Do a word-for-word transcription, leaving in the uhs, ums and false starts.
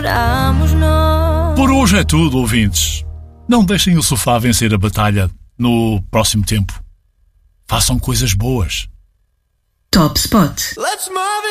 Por hoje é tudo, ouvintes. Não deixem o sofá vencer a batalha no próximo tempo. Façam coisas boas. Top Spot. Let's move it.